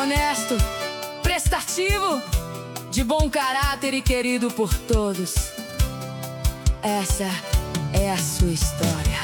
honesto, prestativo, de bom caráter e querido por todos. Essa é a sua história.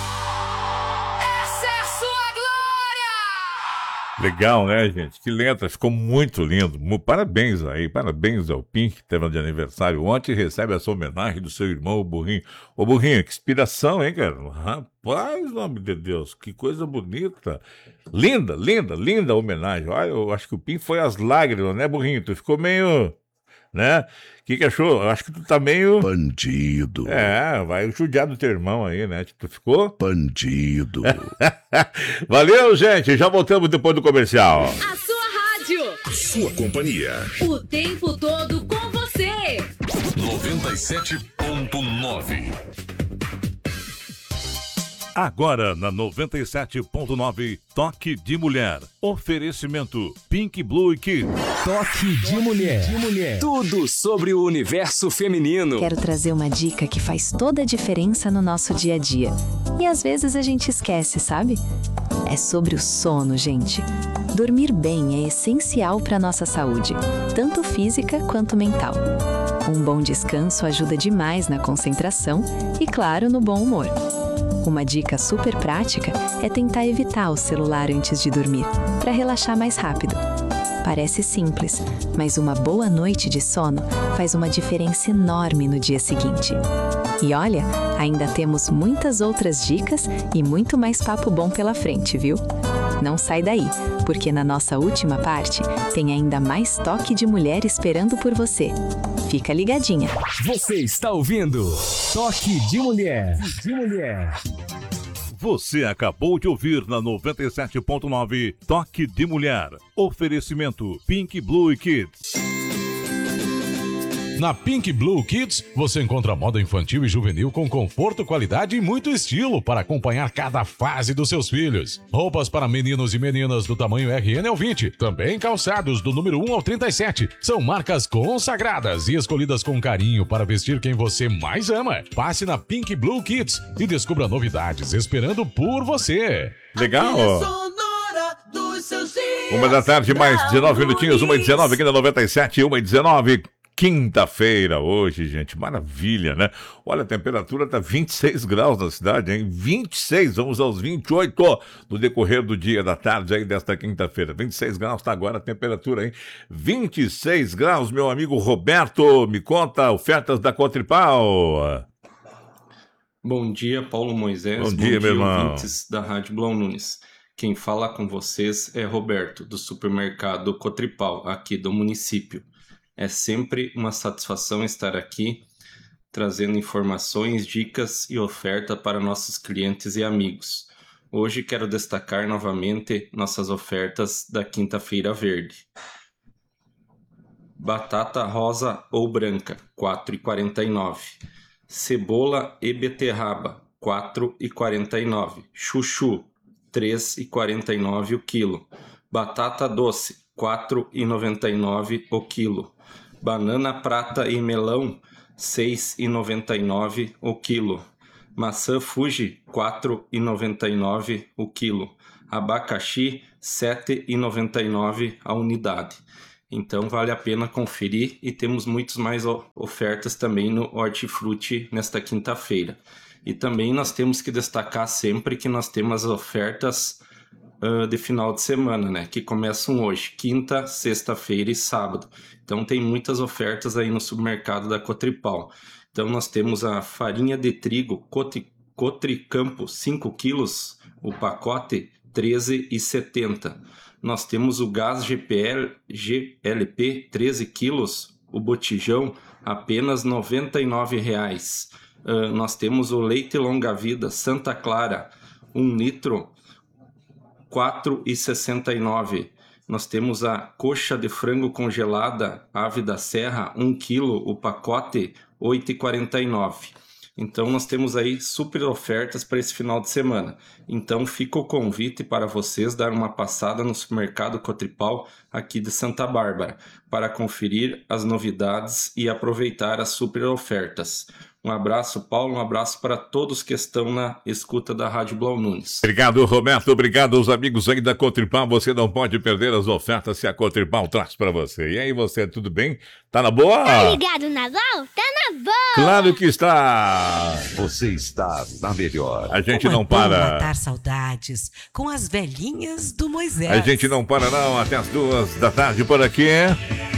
Essa é a sua glória! Legal, né, gente? Que letra, ficou muito lindo. Parabéns aí, parabéns ao Pink, que teve de aniversário ontem e recebe essa homenagem do seu irmão, o Burrinho. Ô, Burrinho, que inspiração, hein, cara? Rapaz, nome de Deus, que coisa bonita. Linda, linda, linda homenagem. Olha, eu acho que o Pink foi às lágrimas, né, Burrinho? Tu ficou meio... né? O que achou? Eu acho que tu tá meio... Bandido. Vai judiar do teu irmão aí, né? Tu ficou? Bandido. Valeu, gente. Já voltamos depois do comercial. A sua rádio. Sua companhia. O tempo todo com você. 97.9. Agora na 97.9, Toque de Mulher. Oferecimento Pink Blue Kids. Toque de Mulher. Tudo sobre o universo feminino. Quero trazer uma dica que faz toda a diferença no nosso dia a dia. E às vezes a gente esquece, sabe? É sobre o sono, gente. Dormir bem é essencial para nossa saúde, tanto física quanto mental. Um bom descanso ajuda demais na concentração e, claro, no bom humor. Uma dica super prática é tentar evitar o celular antes de dormir, para relaxar mais rápido. Parece simples, mas uma boa noite de sono faz uma diferença enorme no dia seguinte. E olha, ainda temos muitas outras dicas e muito mais papo bom pela frente, viu? Não sai daí, porque na nossa última parte tem ainda mais Toque de Mulher esperando por você. Fica ligadinha. Você está ouvindo Toque de Mulher. Você acabou de ouvir na 97.9 Toque de Mulher. Oferecimento Pink Blue Kids. Na Pink Blue Kids, você encontra moda infantil e juvenil com conforto, qualidade e muito estilo para acompanhar cada fase dos seus filhos. Roupas para meninos e meninas do tamanho RN ao 20, também calçados do número 1 ao 37. São marcas consagradas e escolhidas com carinho para vestir quem você mais ama. Passe na Pink Blue Kids e descubra novidades esperando por você. Legal! 1h da tarde, mais 19 minutinhos, 1h19 aqui na 97, 1h19. Quinta-feira hoje, gente, maravilha, né? Olha, a temperatura tá 26 graus na cidade, hein? 26, vamos aos 28 no decorrer do dia, da tarde aí desta quinta-feira. 26 graus tá agora a temperatura, hein? 26 graus, meu amigo Roberto, me conta ofertas da Cotripal. Bom dia, Paulo Moisés. Bom dia, meu irmão. Ouvintes da Rádio Blau Nunes. Quem fala com vocês é Roberto, do supermercado Cotripal, aqui do município. É sempre uma satisfação estar aqui, trazendo informações, dicas e oferta para nossos clientes e amigos. Hoje quero destacar novamente nossas ofertas da Quinta-feira Verde. Batata rosa ou branca, R$ 4,49. Cebola e beterraba, R$ 4,49. Chuchu, R$ 3,49 o quilo. Batata doce, R$ 4,99 o quilo. Banana prata e melão, R$ 6,99 o quilo. Maçã Fuji, R$ 4,99 o quilo. Abacaxi, R$ 7,99 a unidade. Então vale a pena conferir e temos muitas mais ofertas também no Hortifruti nesta quinta-feira. E também nós temos que destacar sempre que nós temos as ofertas de final de semana, né? Que começam hoje, quinta, sexta-feira e sábado. Então tem muitas ofertas aí no supermercado da Cotripal. Então nós temos a farinha de trigo Cotricampo 5 quilos, o pacote R$ 13,70. Nós temos o gás GLP 13 quilos, o botijão apenas R$ 99,00. Nós temos o leite longa-vida Santa Clara, 1 litro, R$ 4,69. Nós temos a coxa de frango congelada Ave da Serra, 1 quilo, o pacote R$ 8,49. Então nós temos aí super ofertas para esse final de semana. Então fica o convite para vocês dar uma passada no supermercado Cotripal aqui de Santa Bárbara para conferir as novidades e aproveitar as super ofertas. Um abraço, Paulo, um abraço para todos que estão na escuta da Rádio Blau Nunes. Obrigado, Roberto. Obrigado aos amigos aí da Cotripal. Você não pode perder as ofertas que a Cotripal traz para você. E aí, você, tudo bem? Tá na boa? Tá ligado na Blau? Tá na boa! Claro que está! Você está na melhor. A gente Como não é bom para. matar saudades com as velhinhas do Moisés. A gente não para não, até as 2 da tarde por aqui.